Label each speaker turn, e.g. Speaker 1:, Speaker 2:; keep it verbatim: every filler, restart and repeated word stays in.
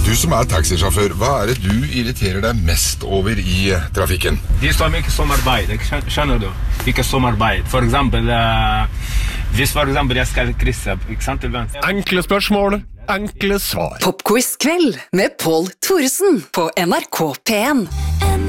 Speaker 1: Du som er taxisjåfør, hva er det du irriterer deg mest over i trafikken?
Speaker 2: De som ikke samarbeid, skjønner du? Ikke samarbeid. For eksempel, uh, hvis for eksempel jeg skal krysse, ikke sant?
Speaker 3: Enkle spørsmål, enkle svar.
Speaker 4: Popquiz kveld med Paul Thoresen på N R K P en.